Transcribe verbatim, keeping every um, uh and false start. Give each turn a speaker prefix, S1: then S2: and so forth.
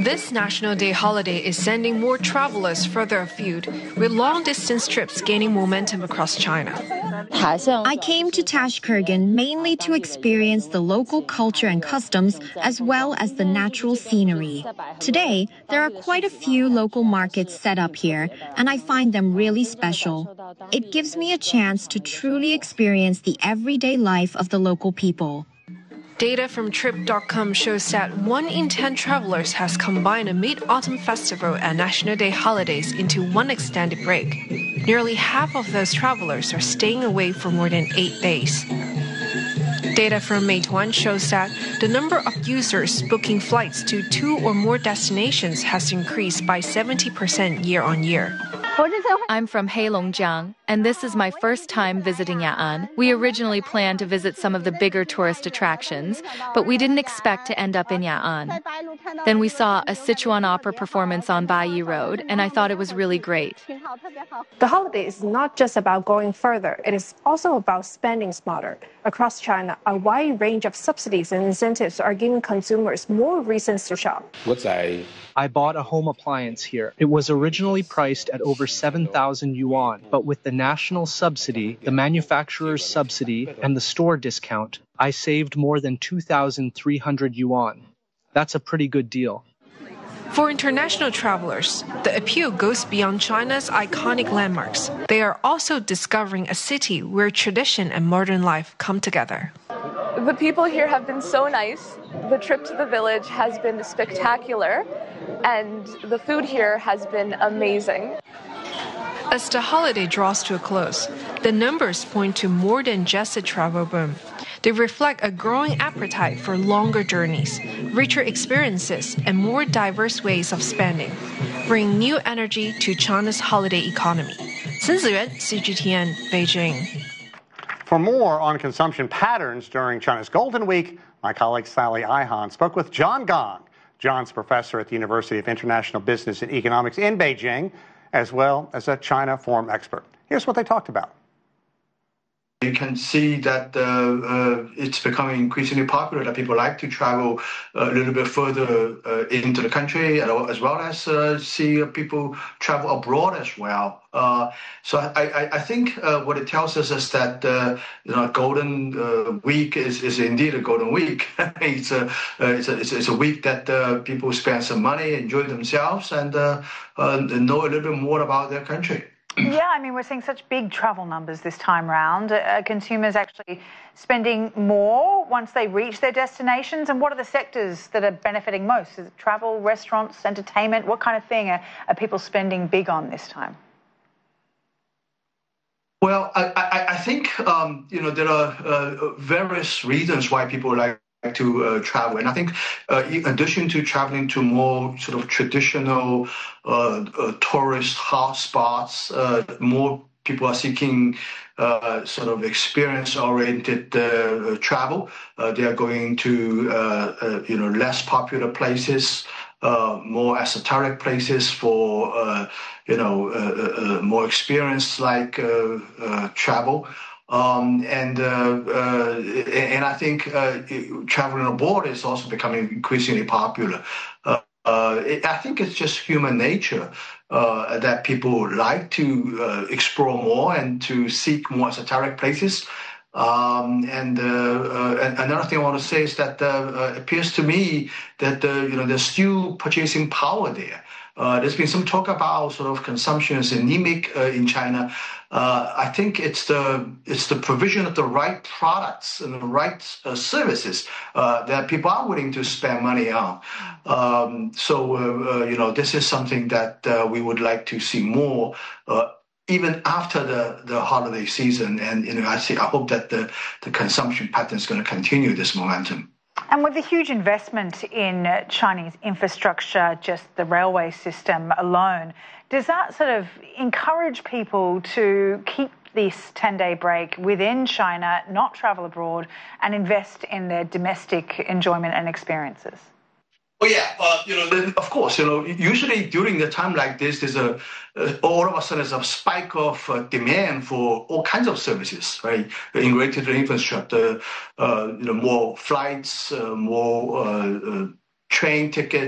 S1: This National Day holiday is sending more travelers further afield, with long-distance trips gaining momentum across China.
S2: I came to Tashkurgan mainly to experience the local culture and customs as well as the natural scenery. Today, there are quite a few local markets set up here, and I find them really special. It gives me a chance to truly experience the everyday life of the local people.
S1: Data from Trip dot com shows that one in ten travelers has combined a Mid-Autumn Festival and National Day holidays into one extended break. Nearly half of those travelers are staying away for more than eight days. Data from Meituan shows that the number of users booking flights to two or more destinations has increased by seventy percent year on year.
S3: I'm from Heilongjiang, and this is my first time visiting Ya'an. We originally planned to visit some of the bigger tourist attractions, but we didn't expect to end up in Ya'an. Then we saw a Sichuan opera performance on Baiyi Road, and I thought it was really great.
S4: The holiday is not just about going further, it is also about spending smarter. Across China, a wide range of subsidies and incentives are giving consumers more reasons to shop.
S5: I bought a home appliance here. It was originally priced at over seven thousand yuan, but with the national subsidy, the manufacturer's subsidy, and the store discount, I saved more than two thousand three hundred yuan. That's a pretty good deal.
S1: For international travelers, the appeal goes beyond China's iconic landmarks. They are also discovering a city where tradition and modern life come together.
S6: The people here have been so nice. The trip to the village has been spectacular, and the food here has been amazing.
S1: As the holiday draws to a close, the numbers point to more than just a travel boom. They reflect a growing appetite for longer journeys, richer experiences, and more diverse ways of spending, bringing new energy to China's holiday economy. Sun Ziyuan, C G T N, Beijing.
S7: For more on consumption patterns during China's Golden Week, my colleague Sally Ihan spoke with John Gong. John's professor at the University of International Business and Economics in Beijing, as well as a China forum expert. Here's what they talked about.
S8: You can see that uh, uh, it's becoming increasingly popular that people like to travel a little bit further uh, into the country, as well as uh, see people travel abroad as well. Uh, so I, I, I think uh, what it tells us is that uh, you know, Golden uh, Week is, is indeed a Golden Week. it's, a, uh, it's, a, it's, a, it's a week that uh, people spend some money, enjoy themselves, and uh, uh, know a little bit more about their country.
S9: Yeah, I mean, we're seeing such big travel numbers this time round. Uh, consumers actually spending more once they reach their destinations. And what are the sectors that are benefiting most? Is it travel, restaurants, entertainment? What kind of thing are, are people spending big on this time?
S8: Well, I, I, I think, um, you know, there are uh, various reasons why people like to uh, travel. And I think uh, in addition to traveling to more sort of traditional uh, uh, tourist hotspots, uh, more people are seeking uh, sort of experience-oriented uh, travel. Uh, they are going to, uh, uh, you know, less popular places, uh, more esoteric places for, uh, you know, uh, uh, more experience-like uh, uh, travel. Um, and uh, uh, and I think uh, traveling abroad is also becoming increasingly popular. Uh, uh, it, I think it's just human nature uh, that people like to uh, explore more and to seek more esoteric places. Um, and, uh, uh, and another thing I want to say is that uh, uh, it appears to me that uh, you know there's still purchasing power there. Uh, there's been some talk about sort of consumption is anemic uh, in China. Uh, I think it's the it's the provision of the right products and the right uh, services uh, that people are willing to spend money on. Um, so uh, uh, you know this is something that uh, we would like to see more, uh, even after the, the holiday season. And you know I see I hope that the the consumption pattern is going to continue this momentum.
S9: And with the huge investment in Chinese infrastructure, just the railway system alone, does that sort of encourage people to keep this ten-day break within China, not travel abroad, and invest in their domestic enjoyment and experiences?
S8: Well, yeah, uh, you know, of course, you know, usually during a time like this, there's a uh, all of a sudden there's a spike of uh, demand for all kinds of services, right? In related to infrastructure, uh, you know, more flights, uh, more uh, uh, train tickets.